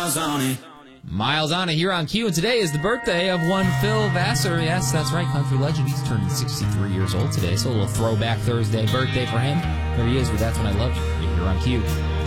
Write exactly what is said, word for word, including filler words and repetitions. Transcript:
Miles on it. Miles on it here on Q, and today is the birthday of one Phil Vassar. Yes, that's right, country legend. He's turning sixty-three years old today, so a little throwback Thursday birthday for him. There he is with That's When I Love You, right here on Q.